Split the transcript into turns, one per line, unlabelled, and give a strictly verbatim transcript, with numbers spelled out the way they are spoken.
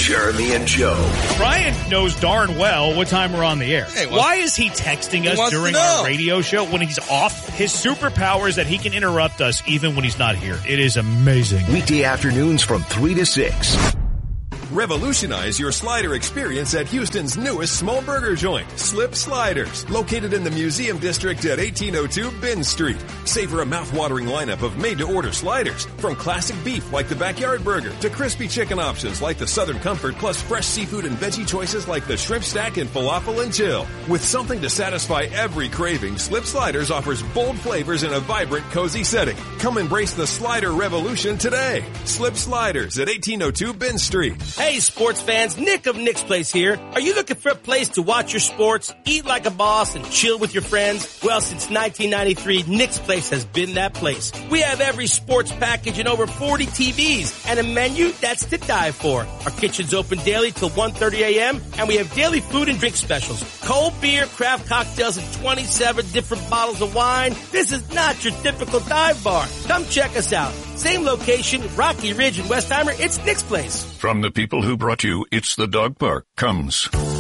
Jeremy and Joe.
Brian knows darn well what time we're on the air.
Hey, well,
Why is he texting
he
us
wants to
during
know.
our radio show when he's off? His superpower is that he can interrupt us even when he's not here. It is amazing.
Weekday afternoons from three to six.
Revolutionize your slider experience at Houston's newest small burger joint, Slip Sliders, located in the Museum District at eighteen oh two Bin Street. Savor a mouth-watering lineup of made-to-order sliders, from classic beef like the Backyard Burger to crispy chicken options like the Southern Comfort, plus fresh seafood and veggie choices like the Shrimp Stack and Falafel and Chill. With something to satisfy every craving, Slip Sliders offers bold flavors in a vibrant, cozy setting. Come embrace the slider revolution today. Slip Sliders at eighteen oh two Bin Street.
Hey, sports fans, Nick of Nick's Place here. Are you looking for a place to watch your sports, eat like a boss, and chill with your friends? Well, since nineteen ninety-three, Nick's Place has been that place. We have every sports package and over forty T Vs, and a menu that's to die for. Our kitchen's open daily till one thirty a.m., and we have daily food and drink specials. Cold beer, craft cocktails, and twenty-seven different bottles of wine. This is not your typical dive bar. Come check us out. Same location, Rocky Ridge in Westheimer. It's Nick's Place.
From the people who brought you It's the Dog Park comes